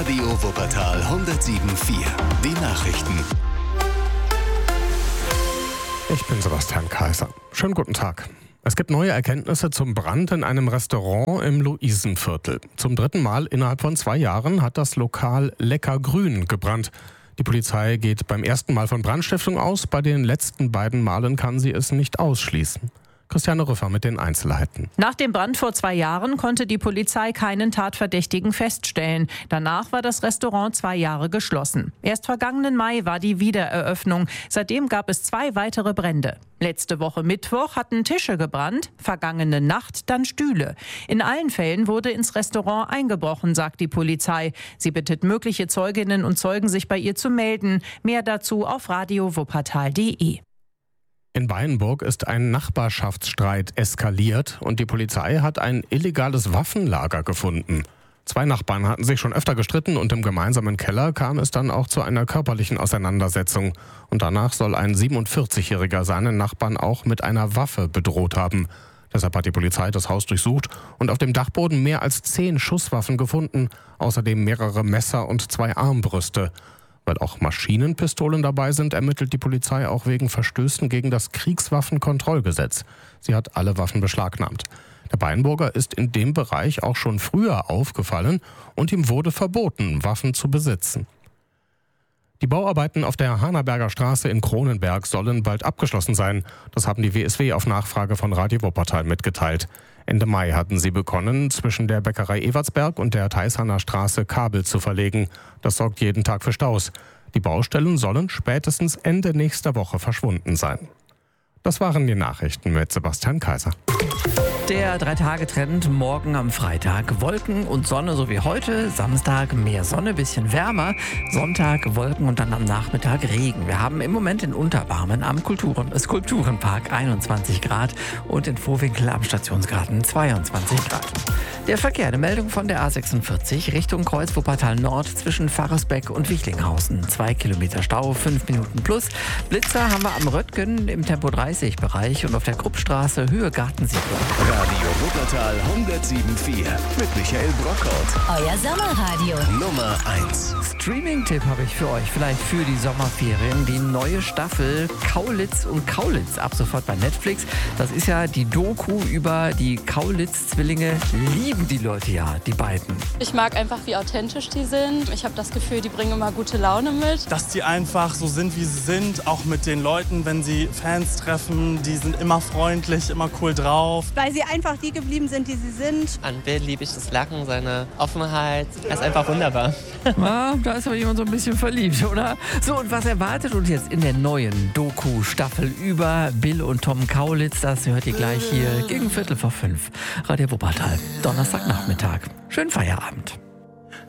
Radio Wuppertal 107.4. Die Nachrichten. Ich bin Sebastian Kaiser. Schönen guten Tag. Es gibt neue Erkenntnisse zum Brand in einem Restaurant im Luisenviertel. Zum 3. Mal innerhalb von 2 Jahren hat das Lokal Lecker Grün gebrannt. Die Polizei geht beim ersten Mal von Brandstiftung aus. Bei den letzten beiden Malen kann sie es nicht ausschließen. Christiane Rüffer mit den Einzelheiten. Nach dem Brand vor 2 Jahren konnte die Polizei keinen Tatverdächtigen feststellen. Danach war das Restaurant 2 Jahre geschlossen. Erst vergangenen Mai war die Wiedereröffnung. Seitdem gab es 2 weitere Brände. Letzte Woche Mittwoch hatten Tische gebrannt, vergangene Nacht dann Stühle. In allen Fällen wurde ins Restaurant eingebrochen, sagt die Polizei. Sie bittet mögliche Zeuginnen und Zeugen, sich bei ihr zu melden. Mehr dazu auf radiowuppertal.de. In Beienburg ist ein Nachbarschaftsstreit eskaliert und die Polizei hat ein illegales Waffenlager gefunden. 2 Nachbarn hatten sich schon öfter gestritten und im gemeinsamen Keller kam es dann auch zu einer körperlichen Auseinandersetzung. Und danach soll ein 47-Jähriger seinen Nachbarn auch mit einer Waffe bedroht haben. Deshalb hat die Polizei das Haus durchsucht und auf dem Dachboden mehr als 10 Schusswaffen gefunden, außerdem mehrere Messer und 2 Armbrüste. Weil auch Maschinenpistolen dabei sind, ermittelt die Polizei auch wegen Verstößen gegen das Kriegswaffenkontrollgesetz. Sie hat alle Waffen beschlagnahmt. Der Beienburger ist in dem Bereich auch schon früher aufgefallen und ihm wurde verboten, Waffen zu besitzen. Die Bauarbeiten auf der Hanaberger Straße in Kronenberg sollen bald abgeschlossen sein. Das haben die WSW auf Nachfrage von Radio Wuppertal mitgeteilt. Ende Mai hatten sie begonnen, zwischen der Bäckerei Evertsberg und der Theishaner Straße Kabel zu verlegen. Das sorgt jeden Tag für Staus. Die Baustellen sollen spätestens Ende nächster Woche verschwunden sein. Das waren die Nachrichten mit Sebastian Kaiser. Der 3-Tage-Trend morgen am Freitag. Wolken und Sonne, so wie heute. Samstag mehr Sonne, bisschen wärmer. Sonntag Wolken und dann am Nachmittag Regen. Wir haben im Moment in Unterbarmen am Skulpturenpark 21 Grad und in Vohwinkel am Stationsgarten 22 Grad. Der Verkehr, eine Meldung von der A46 Richtung Kreuz Wuppertal Nord zwischen Pfarrersbeck und Wichlinghausen. 2 Kilometer Stau, 5 Minuten plus. Blitzer haben wir am Röttgen im Tempo 30-Bereich und auf der Kruppstraße Höhe Gartensiedlung. Radio Wuppertal 107.4 mit Michael Brockhaut. Euer Sommerradio. Nummer 1. Streaming-Tipp habe ich für euch, vielleicht für die Sommerferien. Die neue Staffel Kaulitz und Kaulitz, ab sofort bei Netflix. Das ist ja die Doku über die Kaulitz-Zwillinge. Lieben die Leute ja, die beiden. Ich mag einfach, wie authentisch die sind. Ich habe das Gefühl, die bringen immer gute Laune mit. Dass die einfach so sind, wie sie sind, auch mit den Leuten, wenn sie Fans treffen. Die sind immer freundlich, immer cool drauf. Weil sie einfach die geblieben sind, die sie sind. An Bill liebe ich das Lachen, seine Offenheit. Er ist einfach wunderbar. Ah, da ist aber jemand so ein bisschen verliebt, oder? So, und was erwartet uns jetzt in der neuen Doku-Staffel über Bill und Tom Kaulitz? Das hört ihr gleich hier gegen 4:45. Radio Wuppertal, Donnerstagnachmittag. Schönen Feierabend.